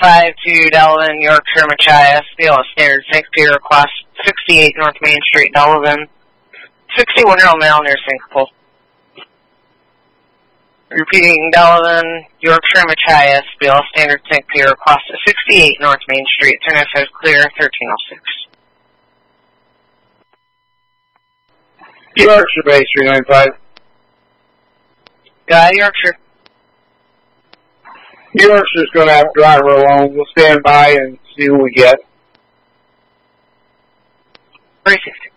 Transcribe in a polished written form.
395 to Delavan, Yorkshire, Machias, BLS Standard St. Peter, Class 68 North Main Street, Delavan. 61-year-old male near Syncopal. Repeating, Delavan, Yorkshire, Machias, BLS Standard St. Peter, Class 68 North Main Street, turn outside clear, 1306. Yorkshire Base 395. Yorkshire. Yorkshire's going to have to drive her alone. We'll stand by and see who we get. 360.